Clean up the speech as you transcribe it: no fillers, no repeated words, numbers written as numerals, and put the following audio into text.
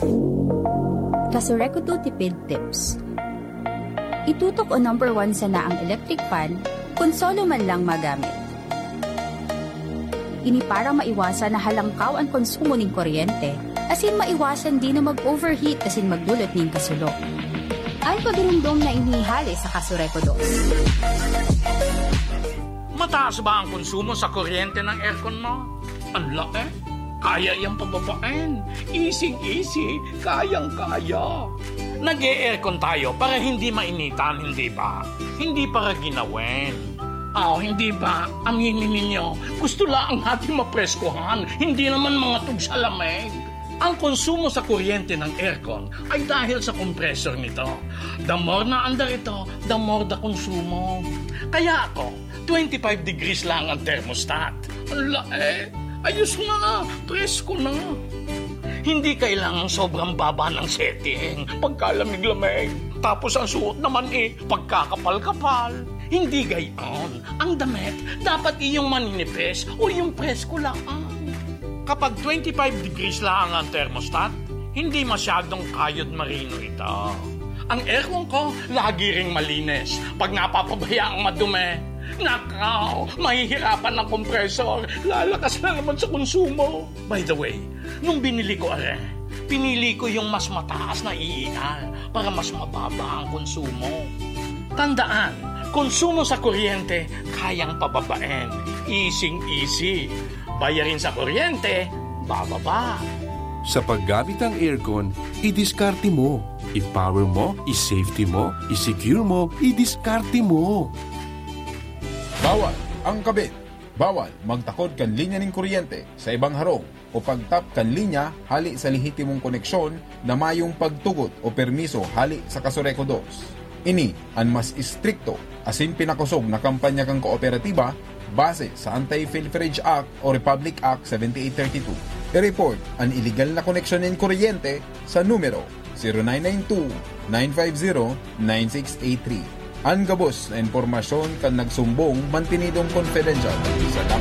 Kasureko 2 tipid tips. Itutok o number 1 sana ang electric fan kung solo man lang magamit. Ini para maiwasan na halangkaw ang konsumo ng kuryente, asin maiwasan din na mag-overheat asin magdulot ng kasulo. Ay pagdumdum na inihali sa Kasureko 2. Mataas ba ang konsumo sa kuryente ng aircon mo? Ang laki. Kaya iyang pababain. Easy, kayang-kaya. Nag-e-aircon tayo para hindi mainitan, hindi ba? Hindi para ginawin. Hindi ba? Aminin ninyo, gusto lang natin mapreskohan, hindi naman mga tugsalamig. Ang konsumo sa kuryente ng aircon ay dahil sa compressor nito. The more na andar ito, the more the konsumo. Kaya ako, 25 degrees lang ang thermostat. Ayos na, presko na. Hindi kailangan sobrang baba ng setting, pagkalamig-lamig. Tapos ang suot naman pagkakapal-kapal. Hindi gayon. Ang damit, dapat iyong maninipis o yung presko lang. Kapag 25 degrees lang ang thermostat, hindi masyadong kayod marino ito. Ang aircon ko, lagi ring malinis. Pag napapabayaang madumi, nakaw, mahihirapan ng kompresor. Lalakas na naman sa konsumo. By the way, nung binili ko pinili ko yung mas mataas na iinal para mas mababa ang konsumo. Tandaan, konsumo sa kuryente, kayang pababain. Easy. Bayarin sa kuryente, bababa. Sa paggamit ng aircon, i-diskarte mo. I-power mo, i-safety mo, i-secure mo, i-diskarte mo. Bawal ang kabit. Bawal magtakod kan linya ng kuryente sa ibang harong o pagtap kan linya hali sa lehitimong koneksyon na mayong pagtugot o permiso hali sa Kasureko 2. Ini ang mas istrikto asin pinakusog na kampanya kang kooperatiba base sa Anti-Pilferage Act o Republic Act 7832. I-report ang illegal na koneksyon ng kuryente sa numero 0992-950-9683. Ang gabos na informasyon kan nagsumbong mantinidong confidential sa